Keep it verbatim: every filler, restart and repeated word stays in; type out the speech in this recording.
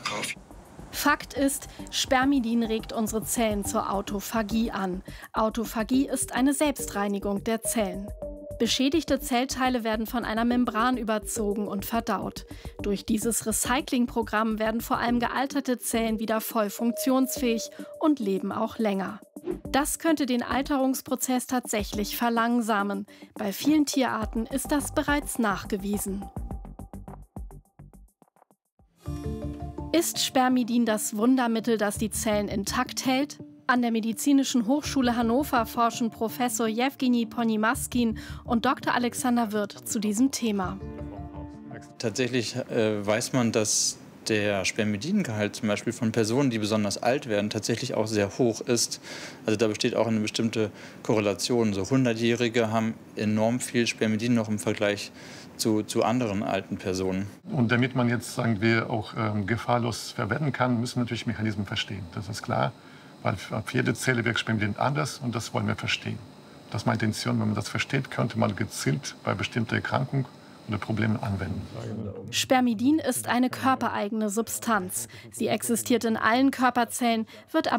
Kauf. Fakt ist, Spermidin regt unsere Zellen zur Autophagie an. Autophagie ist eine Selbstreinigung der Zellen. Beschädigte Zellteile werden von einer Membran überzogen und verdaut. Durch dieses Recyclingprogramm werden vor allem gealterte Zellen wieder voll funktionsfähig und leben auch länger. Das könnte den Alterungsprozess tatsächlich verlangsamen. Bei vielen Tierarten ist das bereits nachgewiesen. Ist Spermidin das Wundermittel, das die Zellen intakt hält? An der Medizinischen Hochschule Hannover forschen Professor Jewgeni Ponimaskin und Doktor Alexander Wirth zu diesem Thema. Tatsächlich äh, weiß man, dass der Spermidingehalt zum Beispiel von Personen, die besonders alt werden, tatsächlich auch sehr hoch ist. Also da besteht auch eine bestimmte Korrelation. So hundertjährige haben enorm viel Spermidin noch im Vergleich zu, zu anderen alten Personen. Und damit man jetzt, sagen wir, auch ähm, gefahrlos verwenden kann, müssen wir natürlich Mechanismen verstehen. Das ist klar, weil auf jede Zelle wirkt Spermidin anders und das wollen wir verstehen. Das ist meine Intention. Wenn man das versteht, könnte man gezielt bei bestimmten Erkrankungen oder Problemen anwenden. Spermidin ist eine körpereigene Substanz. Sie existiert in allen Körperzellen, wird aber